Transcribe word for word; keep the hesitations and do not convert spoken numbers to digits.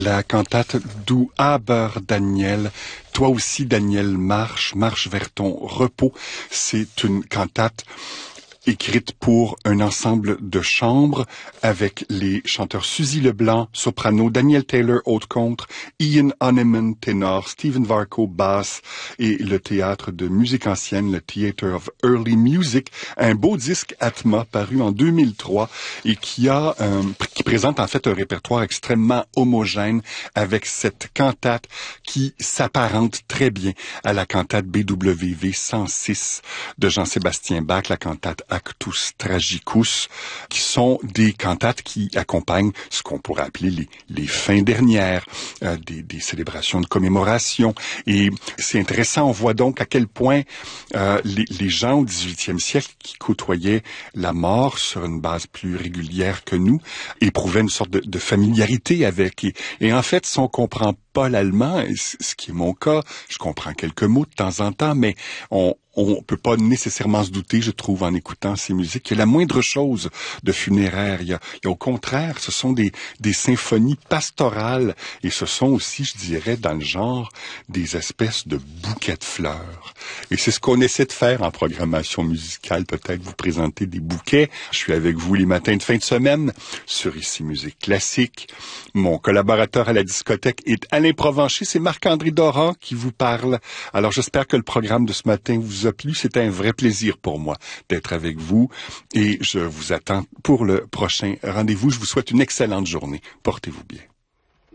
La cantate Du Aber Daniel, toi aussi Daniel, marche, marche vers ton repos. C'est une cantate écrite pour un ensemble de chambre avec les chanteurs Suzy Leblanc, soprano, Daniel Taylor, haute contre, Ian Honeyman, ténor, Stephen Varco, basse et le théâtre de musique ancienne, le Theatre of Early Music, un beau disque Atma paru en deux mille trois et qui a euh, qui présente en fait un répertoire extrêmement homogène avec cette cantate qui s'apparente très bien à la cantate B W V cent six de Jean-Sébastien Bach, la cantate Actus Tragicus, qui sont des cantates qui accompagnent ce qu'on pourrait appeler les, les fins dernières, euh, des, des célébrations de commémoration. Et c'est intéressant, on voit donc à quel point euh, les, les gens au dix-huitième siècle qui côtoyaient la mort sur une base plus régulière que nous, éprouvaient une sorte de, de familiarité avec. Et, et en fait, si on comprend pas l'allemand, ce qui est mon cas, je comprends quelques mots de temps en temps, mais on on peut pas nécessairement se douter, je trouve, en écoutant ces musiques, qu'il y a la moindre chose de funéraire. Il y a, il y a au contraire, ce sont des, des symphonies pastorales et ce sont aussi, je dirais, dans le genre, des espèces de bouquets de fleurs. Et c'est ce qu'on essaie de faire en programmation musicale, peut-être vous présenter des bouquets. Je suis avec vous les matins de fin de semaine sur Ici Musique Classique. Mon collaborateur à la discothèque est Alain Provencher, c'est Marc-André Doran qui vous parle. Alors j'espère que le programme de ce matin vous a plu. C'était un vrai plaisir pour moi d'être avec vous et je vous attends pour le prochain rendez-vous. Je vous souhaite une excellente journée. Portez-vous bien.